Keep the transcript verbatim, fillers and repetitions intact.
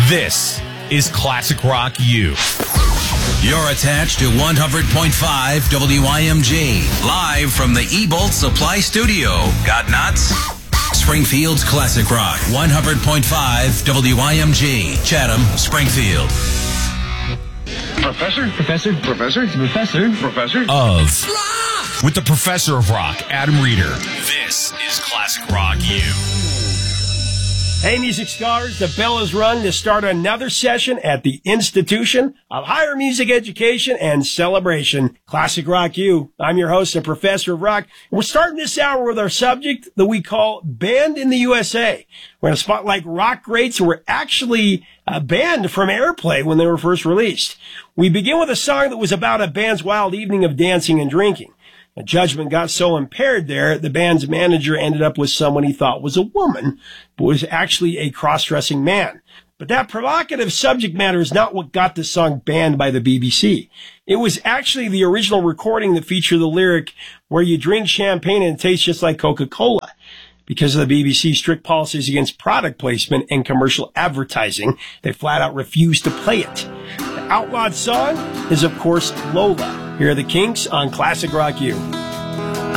This is Classic Rock U. You're attached to one hundred point five W I M G, live from the E-Bolt Supply Studio. Got nuts? Springfield's Classic Rock, one hundred point five W I M G, Chatham, Springfield. Professor? Professor? Professor? Professor? Professor? Of rock! With the Professor of Rock, Adam Reeder. This is Classic Rock U. Hey, music scholars, the bell is rung to start another session at the Institution of Higher Music Education and Celebration, Classic Rock U. I'm your host and Professor of Rock. We're starting this hour with our subject that we call Banned in the U S A. We're going to spotlight rock greats who were actually uh, banned from airplay when they were first released. We begin with a song that was about a band's wild evening of dancing and drinking. A judgment got so impaired there, the band's manager ended up with someone he thought was a woman, but was actually a cross-dressing man. But that provocative subject matter is not what got the song banned by the B B C. It was actually the original recording that featured the lyric, where you drink champagne and it tastes just like Coca-Cola. Because of the B B C's strict policies against product placement and commercial advertising, they flat out refused to play it. The outlawed song is, of course, Lola. Here are the Kinks on Classic Rock U.